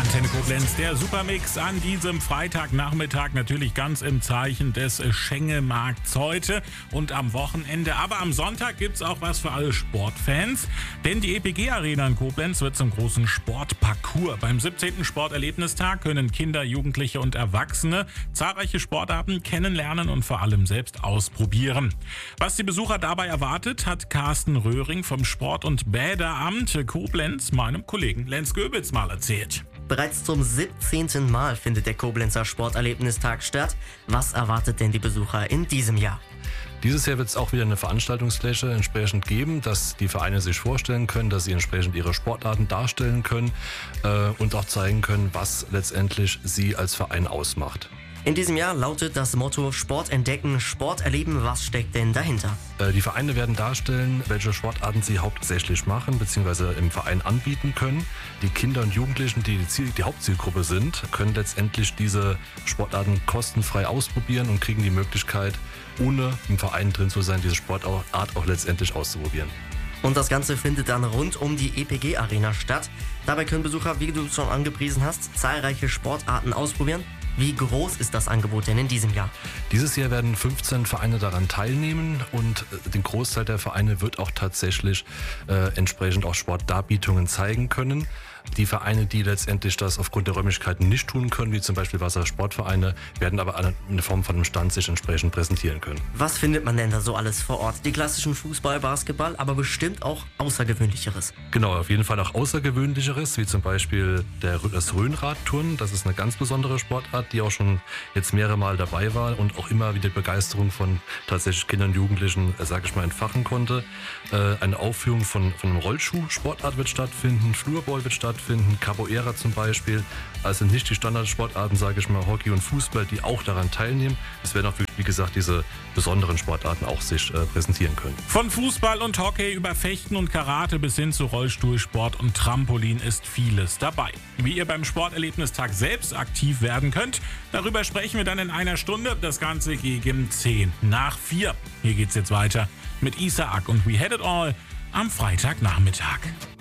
Antenne Koblenz, der Supermix an diesem Freitagnachmittag, natürlich ganz im Zeichen des Schengemarkts heute und am Wochenende. Aber am Sonntag gibt's auch was für alle Sportfans, denn die EPG-Arena in Koblenz wird zum großen Sportparcours. Beim 17. Sporterlebnistag können Kinder, Jugendliche und Erwachsene zahlreiche Sportarten kennenlernen und vor allem selbst ausprobieren. Was die Besucher dabei erwartet, hat Carsten Röhring vom Sport- und Bäderamt Koblenz meinem Kollegen Lenz Göbitz mal erzählt. Bereits zum 17. Mal findet der Koblenzer Sporterlebnistag statt. Was erwartet denn die Besucher in diesem Jahr? Dieses Jahr wird es auch wieder eine Veranstaltungsfläche entsprechend geben, dass die Vereine sich vorstellen können, dass sie entsprechend ihre Sportarten darstellen können und auch zeigen können, was letztendlich sie als Verein ausmacht. In diesem Jahr lautet das Motto Sport entdecken, Sport erleben. Was steckt denn dahinter? Die Vereine werden darstellen, welche Sportarten sie hauptsächlich machen bzw. im Verein anbieten können. Die Kinder und Jugendlichen, die die Hauptzielgruppe sind, können letztendlich diese Sportarten kostenfrei ausprobieren und kriegen die Möglichkeit, ohne im Verein drin zu sein, diese Sportart auch letztendlich auszuprobieren. Und das Ganze findet dann rund um die EPG-Arena statt. Dabei können Besucher, wie du schon angepriesen hast, zahlreiche Sportarten ausprobieren. Wie groß ist das Angebot denn in diesem Jahr? Dieses Jahr werden 15 Vereine daran teilnehmen und den Großteil der Vereine wird auch tatsächlich entsprechend auch Sportdarbietungen zeigen können. Die Vereine, die letztendlich das aufgrund der Räumlichkeiten nicht tun können, wie zum Beispiel Wassersportvereine, werden aber in Form von einem Stand sich entsprechend präsentieren können. Was findet man denn da so alles vor Ort? Die klassischen Fußball, Basketball, aber bestimmt auch Außergewöhnlicheres. Genau, auf jeden Fall auch Außergewöhnlicheres, wie zum Beispiel das Rhönradturnen. Das ist eine ganz besondere Sportart, die auch schon jetzt mehrere Mal dabei war und auch immer wieder Begeisterung von tatsächlich Kindern und Jugendlichen, entfachen konnte. Eine Aufführung von einem Rollschuh-Sportart wird stattfinden, Flurball wird stattfinden, Capoeira zum Beispiel. Also nicht die Standardsportarten, Hockey und Fußball, die auch daran teilnehmen. Es werden auch, wie gesagt, diese besonderen Sportarten auch sich präsentieren können. Von Fußball und Hockey über Fechten und Karate bis hin zu Rollstuhlsport und Trampolin ist vieles dabei. Wie ihr beim Sporterlebnistag selbst aktiv werden könnt, darüber sprechen wir dann in einer Stunde. Das Ganze gegen 4:10. Hier geht's jetzt weiter mit Isaac und We Had It All am Freitagnachmittag.